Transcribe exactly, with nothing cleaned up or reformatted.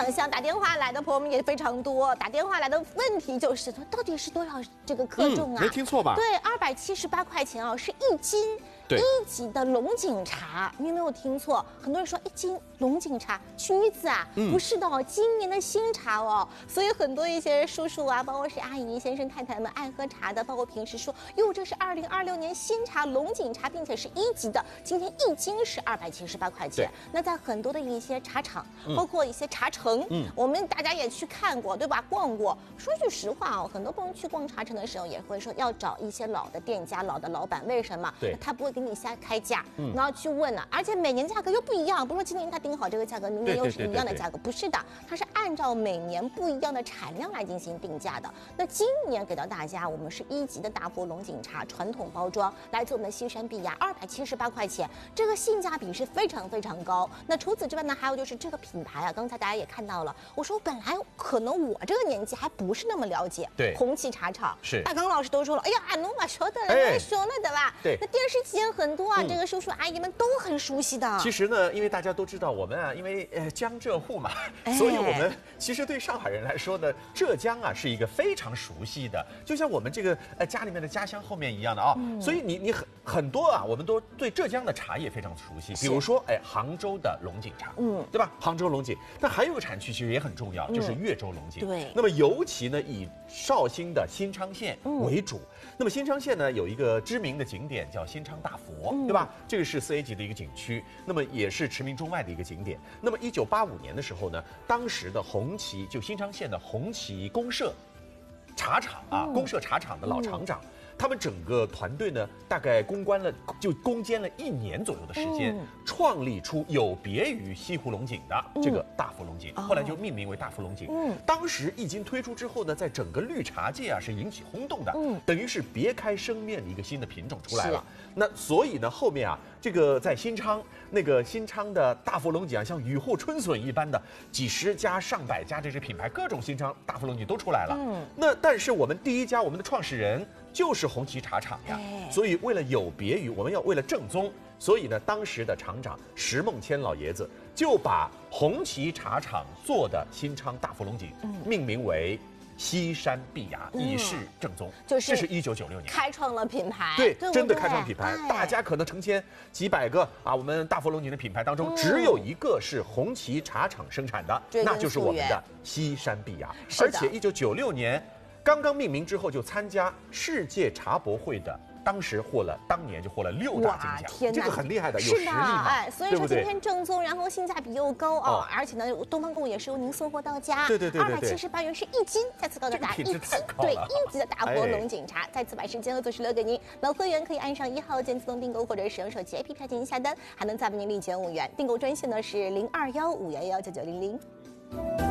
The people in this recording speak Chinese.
想象，打电话来的朋友们也非常多。打电话来的问题就是说，到底是多少这个克重啊？ 嗯、没听错吧？ 对，二百七十八块钱哦，是一斤。一级的龙井茶，你有没有听错？很多人说一斤龙井茶，橘子啊，嗯、不是的哦，今年的新茶哦。所以很多一些叔叔啊，包括是阿姨、先生、太太们爱喝茶的，包括平时说，哟，这是二零二六年新茶龙井茶，并且是一级的，今天一斤是二百七十八块钱。那在很多的一些茶厂，嗯、包括一些茶城，嗯，我们大家也去看过，对吧？逛过。说句实话哦，很多朋友去逛茶城的时候，也会说要找一些老的店家、老的老板，为什么？对，他不会给你瞎开价，嗯、然后去问了，而且每年价格又不一样，不是说今年他定好这个价格，明年又是一样的价格，不是的，它是按照每年不一样的产量来进行定价的。那今年给到大家，我们是一级的大佛龙井茶传统包装，来自我们的西山碧雅，二百七十八块钱，这个性价比是非常非常高。那除此之外呢，还有就是这个品牌啊，刚才大家也看到了，我说本来可能我这个年纪还不是那么了解， 对， 红旗茶厂是大刚老师都说了，哎呀，侬嘛晓得了，你说了的吧？ 对， 那电视机也很多啊。嗯、这个叔叔阿姨们都很熟悉的。 其实呢，因为大家都知道，我们啊，因为呃江浙沪嘛，哎、所以我们其实对上海人来说呢，浙江啊是一个非常熟悉的，就像我们这个呃家里面的家乡后面一样的啊、哦。嗯、所以你你很很多啊，我们都对浙江的茶叶非常熟悉。比如说，哎，杭州的龙井茶，嗯，对吧？杭州龙井，但还有个产区其实也很重要，嗯、就是越州龙井。 对。 那么尤其呢，以绍兴的新昌县为主。嗯、那么新昌县呢，有一个知名的景点叫新昌大佛，嗯、对吧？这个是四 A 级的一个景区，那么也是驰名中外的一个景点。那么一九八五年的时候呢，当时的红旗就新昌县的红旗公社茶厂啊，嗯、公社茶厂的老厂长。嗯他们整个团队呢，大概攻关了，就攻坚了一年左右的时间，嗯、创立出有别于西湖龙井的这个大佛龙井，嗯、后来就命名为大佛龙井。嗯，当时一经推出之后呢，在整个绿茶界啊是引起轰动的，嗯，等于是别开生面的一个新的品种出来了。那所以呢，后面啊，这个在新昌那个新昌的大佛龙井啊，像雨后春笋一般的几十家、上百家这些品牌，各种新昌大佛龙井都出来了。嗯，那但是我们第一家，我们的创始人。就是红旗茶厂呀，所以为了有别于我们要为了正宗，所以呢，当时的厂长石梦谦老爷子就把红旗茶厂做的新昌大佛龙井命名为西山碧雅，以示正宗。就是这是一九九六年开创了品牌， 对，真的开创品牌。大家可能成千几百个啊，我们大佛龙井的品牌当中，只有一个是红旗茶厂生产的，那就是我们的西山碧雅。而且一九九六年。刚刚命名之后就参加世界茶博会的，当时获了当年就获了六大金奖， 天哪， 这个很厉害的，有实力嘛， 哎，所以说今天正宗，然后性价比又高哦，而且呢，东方购物也是由您送货到家， 对对对， 二百七十八元是一斤，再次告诉大家，一斤对一级的大佛龙井茶，再次把时间和做时留给您，老会员可以按上一号键自动订购，或者使用手机 A P P 进行下单，还能再为您立减五元，订购专线呢是零二幺五幺幺九九零零。